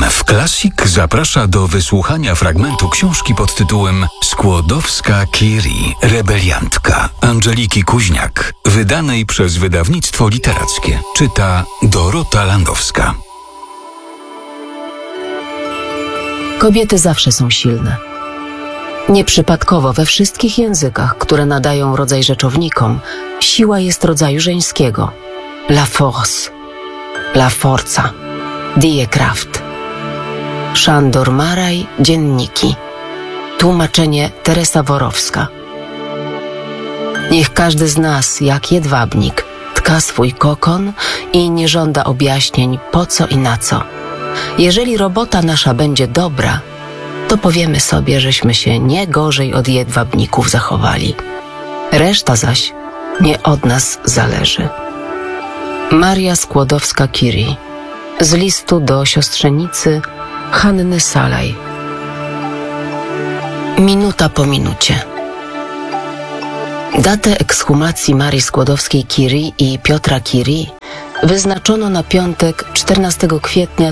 RMF Classic zaprasza do wysłuchania fragmentu książki pod tytułem Skłodowska-Curie, rebeliantka Angeliki Kuźniak, wydanej przez wydawnictwo literackie. Czyta Dorota Landowska. Kobiety zawsze są silne. Nieprzypadkowo we wszystkich językach, które nadają rodzaj rzeczownikom, siła jest rodzaju żeńskiego. La force, la forza, die Kraft. Szandor Maraj, Dzienniki. Tłumaczenie Teresa Worowska. Niech każdy z nas, jak jedwabnik, tka swój kokon i nie żąda objaśnień po co i na co. Jeżeli robota nasza będzie dobra, to powiemy sobie, żeśmy się nie gorzej od jedwabników zachowali. Reszta zaś nie od nas zależy. Maria Skłodowska-Curie. Z listu do siostrzenicy Hanny Salaj. Minuta po minucie. Datę ekshumacji Marii Skłodowskiej-Curie i Piotra Curie wyznaczono na piątek 14 kwietnia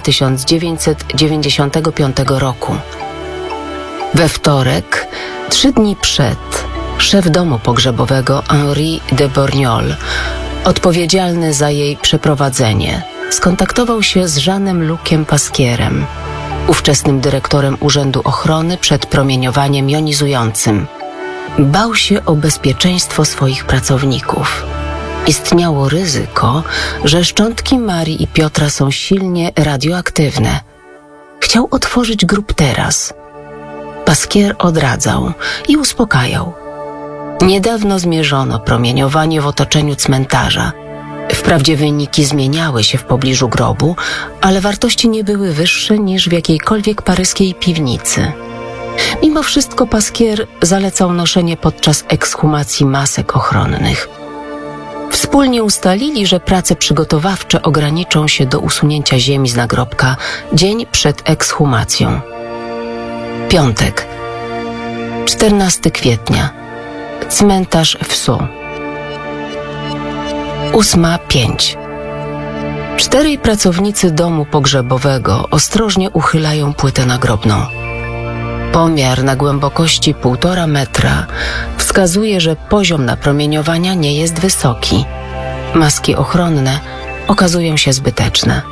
1995 roku. We wtorek, 3 dni przed, szef domu pogrzebowego Henri de Borgnole, odpowiedzialny za jej przeprowadzenie, skontaktował się z Jeanem Luciem Pasquierem, ówczesnym dyrektorem Urzędu Ochrony przed Promieniowaniem Jonizującym. Bał się o bezpieczeństwo swoich pracowników. Istniało ryzyko, że szczątki Marii i Piotra są silnie radioaktywne. Chciał otworzyć grób teraz. Pasquier odradzał i uspokajał. Niedawno zmierzono promieniowanie w otoczeniu cmentarza. Wprawdzie wyniki zmieniały się w pobliżu grobu, ale wartości nie były wyższe niż w jakiejkolwiek paryskiej piwnicy. Mimo wszystko Pasquier zalecał noszenie podczas ekshumacji masek ochronnych. Wspólnie ustalili, że prace przygotowawcze ograniczą się do usunięcia ziemi z nagrobka dzień przed ekshumacją. Piątek, 14 kwietnia. Cmentarz w Sceaux. 8:05. 4 pracownicy domu pogrzebowego ostrożnie uchylają płytę nagrobną. Pomiar na głębokości 1,5 metra wskazuje, że poziom napromieniowania nie jest wysoki. Maski ochronne okazują się zbyteczne.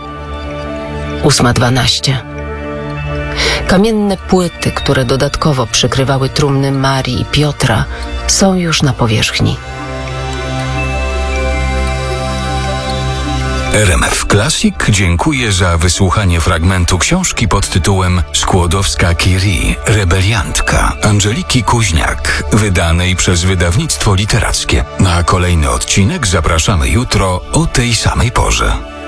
8:12. Kamienne płyty, które dodatkowo przykrywały trumny Marii i Piotra, są już na powierzchni. RMF Classic dziękuję za wysłuchanie fragmentu książki pod tytułem Skłodowska-Curie, rebeliantka Angeliki Kuźniak, wydanej przez wydawnictwo literackie. Na kolejny odcinek zapraszamy jutro o tej samej porze.